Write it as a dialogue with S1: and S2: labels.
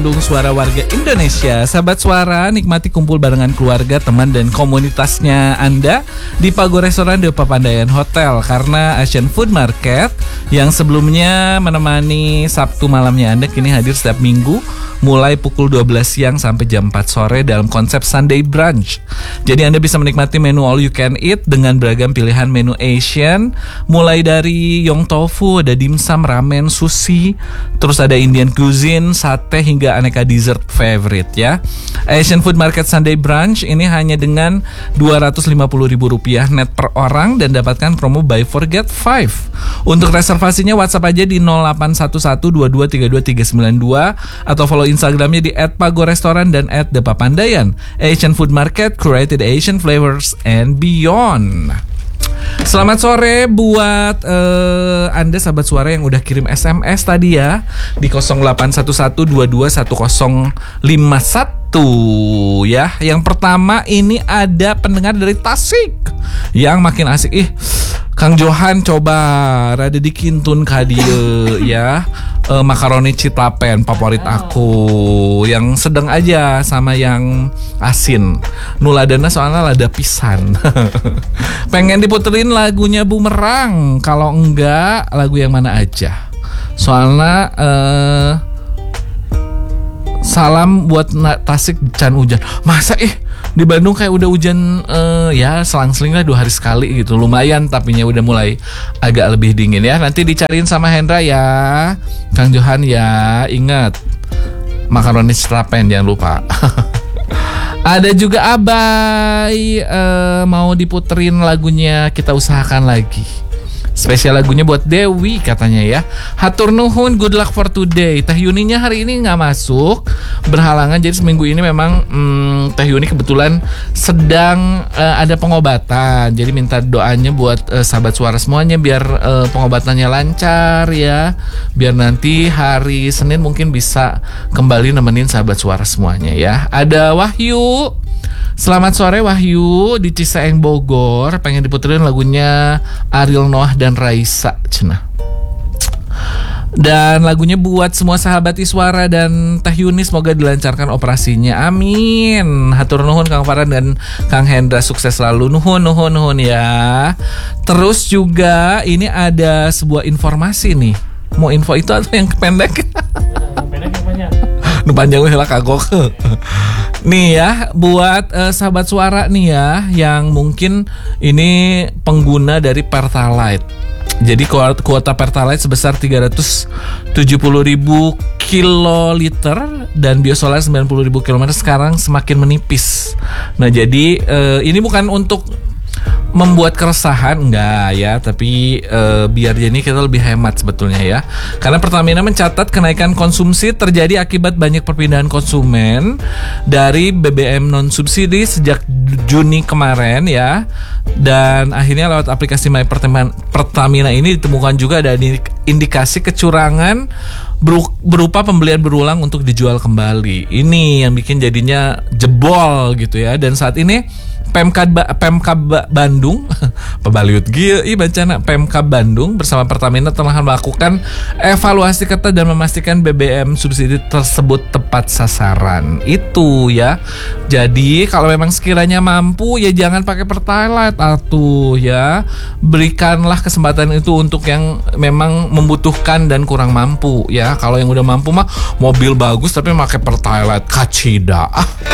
S1: Bandung, suara warga Indonesia. Sahabat Suara, nikmati kumpul barengan keluarga, teman, dan komunitasnya Anda di Pago Restoran The Papandayan Hotel. Karena Asian Food Market yang sebelumnya menemani Sabtu malamnya Anda kini hadir setiap minggu mulai pukul 12 siang sampai jam 4 sore dalam konsep Sunday Brunch. Jadi Anda bisa menikmati menu all you can eat dengan beragam pilihan menu Asian, mulai dari yong tofu, ada dimsum, ramen, sushi, terus ada Indian cuisine, sate, hingga aneka dessert favorite ya. Asian Food Market Sunday Brunch ini hanya dengan Rp250.000 net per orang dan dapatkan promo buy 4 get 5. Untuk reservasinya WhatsApp aja di 081122323392 atau follow Instagramnya di @pagorestoran dan @thepapandayan. Asian Food Market, created Asian flavors and beyond. Selamat sore buat Anda sahabat Suara yang udah kirim SMS tadi ya di 0811221051 ya. Yang pertama ini ada pendengar dari Tasik yang makin asik. Kang Johan coba rada dikintun ka dieu ya. Makaroni citapen favorit aku, yang sedang aja sama yang asin. Nuladana soalnya lada pisan. Pengen diputerin lagunya Bumerang, kalau enggak lagu yang mana aja. Soalnya salam buat Tasik can hujan. Masa di Bandung kayak udah hujan ya selang-seling lah 2 hari sekali gitu. Lumayan tapinya udah mulai agak lebih dingin ya. Nanti dicariin sama Hendra ya, Kang Johan ya. Ingat makaroni strapen jangan lupa. Ada juga Abai mau diputerin lagunya Kita Usahakan Lagi. Spesial lagunya buat Dewi katanya ya. Hatur nuhun, good luck for today. Teh Yuninya hari ini nggak masuk, berhalangan. Jadi seminggu ini memang Teh Yuni kebetulan sedang ada pengobatan. Jadi minta doanya buat sahabat Suara semuanya biar pengobatannya lancar ya. Biar nanti hari Senin mungkin bisa kembali nemenin sahabat Suara semuanya ya. Ada Wahyu. Selamat sore Wahyu di Ciseeng Bogor, pengen diputerin lagunya Ariel Noah dan Raisa cenah. Dan lagunya buat semua sahabat Iswara dan Teh Yuni, semoga dilancarkan operasinya. Amin. Hatur nuhun Kang Farhan dan Kang Hendra, sukses selalu. Nuhun ya. Terus juga ini ada sebuah informasi nih. Mau info itu atau yang pendek? Nu panjang weh lah kagok. Nih ya, buat sahabat Suara nih ya, yang mungkin ini pengguna dari Pertalite. Jadi kuota Pertalite sebesar 370.000 kiloliter dan biosolar 90.000 km sekarang semakin menipis. Nah jadi ini bukan untuk membuat keresahan enggak ya, tapi biar jadi kita lebih hemat sebetulnya ya. Karena Pertamina mencatat kenaikan konsumsi terjadi akibat banyak perpindahan konsumen dari BBM non subsidi sejak Juni kemarin ya. Dan akhirnya lewat aplikasi My Pertamina ini ditemukan juga ada indikasi kecurangan berupa pembelian berulang untuk dijual kembali. Ini yang bikin jadinya jebol gitu ya. Dan saat ini Pemkab Bandung pebaliut gieu bacana Pemkab Bandung bersama Pertamina telah melakukan evaluasi ketat dan memastikan BBM subsidi tersebut tepat sasaran. Itu ya. Jadi kalau memang sekiranya mampu ya jangan pakai Pertalite atuh ya. Berikanlah kesempatan itu untuk yang memang membutuhkan dan kurang mampu ya. Kalau yang udah mampu mah mobil bagus tapi pakai Pertalite kacida.